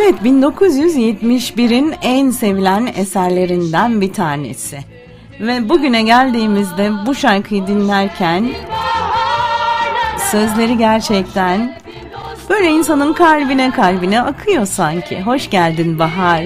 Evet, 1971'in en sevilen eserlerinden bir tanesi. Ve bugüne geldiğimizde bu şarkıyı dinlerken sözleri gerçekten böyle insanın kalbine akıyor sanki. Hoş geldin bahar.